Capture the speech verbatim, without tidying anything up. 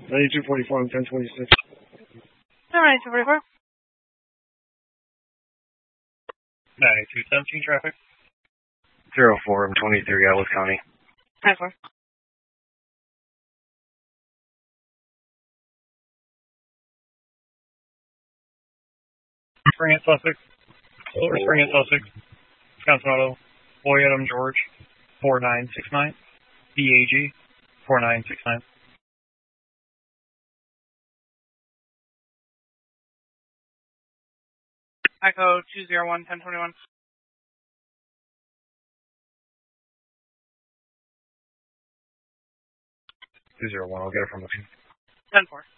ninety-two forty-four and ten twenty-six. ninety-two forty-four. ninety-two seventeen traffic. zero four, I'm twenty-three, Atlas County. ninety-four. Spring at Sussex. Silver Spring at Sussex. Wisconsin Auto. Boy Adam George. four nine six nine. B A G. four nine six nine. Echo two zero one, ten twenty-one. two zero one, I'll get it from the ten four.